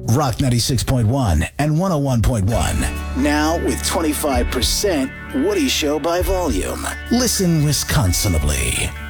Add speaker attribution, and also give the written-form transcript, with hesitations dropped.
Speaker 1: Rock 96.1 and 101.1. Now with 25% Woody Show by volume. Listen Wisconsinably.